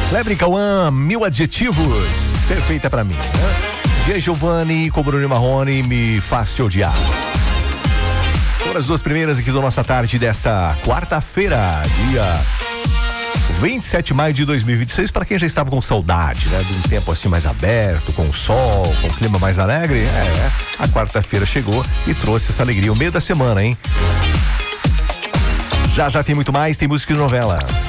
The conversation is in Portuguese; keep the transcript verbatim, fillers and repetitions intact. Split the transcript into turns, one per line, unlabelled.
Kleber e Cauã, mil adjetivos. Perfeita pra mim, né? G. Giovanni com Bruno Marrone, me faz te odiar. Foram as duas primeiras aqui da nossa tarde desta quarta-feira, dia vinte e sete de maio de dois mil e vinte e seis, para quem já estava com saudade, né? De um tempo assim mais aberto, com sol, com clima mais alegre, é, a quarta-feira chegou e trouxe essa alegria, o meio da semana, hein? Já já tem muito mais, tem música de novela.